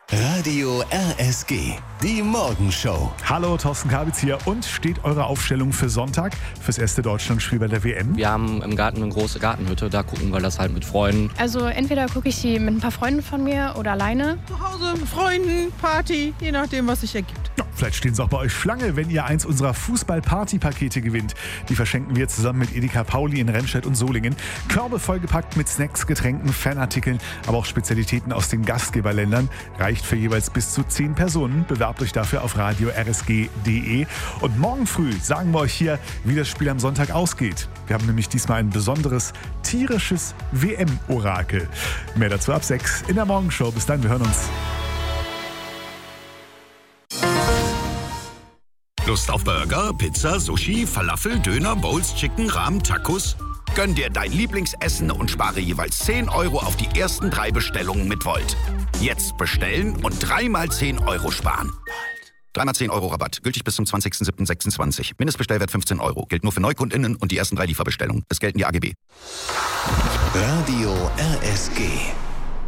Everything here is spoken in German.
Radio RSG, die Morgenshow. Hallo, Thorsten Kabitz hier. Und steht eure Aufstellung für Sonntag, fürs erste Deutschlandspiel bei der WM? Wir haben im Garten eine große Gartenhütte, da gucken wir das halt mit Freunden. Also entweder gucke ich die mit ein paar Freunden von mir oder alleine. Zu Hause mit Freunden, Party, je nachdem, was sich ergibt. Ja, vielleicht stehen sie auch bei euch Schlange, wenn ihr eins unserer Fußball-Party-Pakete gewinnt. Die verschenken wir zusammen mit Edeka Pauli in Remscheid und Solingen. Körbe vollgepackt mit Snacks, Getränken, Fanartikeln, aber auch Spezialitäten aus den Gastgeberländern. Reicht für jeweils bis zu 10 Personen. Bewerbt euch dafür auf radio-rsg.de. Und morgen früh sagen wir euch hier, wie das Spiel am Sonntag ausgeht. Wir haben nämlich diesmal ein besonderes tierisches WM-Orakel. Mehr dazu ab 6 in der Morgenshow. Bis dann, wir hören uns. Lust auf Burger, Pizza, Sushi, Falafel, Döner, Bowls, Chicken, Rahmen, Tacos? Gönn dir dein Lieblingsessen und spare jeweils 10 € auf die ersten 3 Bestellungen mit Volt. Jetzt bestellen und 3 mal 10 € sparen. 3 mal 10 € Rabatt. Gültig bis zum 20.07.26. Mindestbestellwert 15 €. Gilt nur für NeukundInnen und die ersten 3 Lieferbestellungen. Es gelten die AGB. Radio RSG.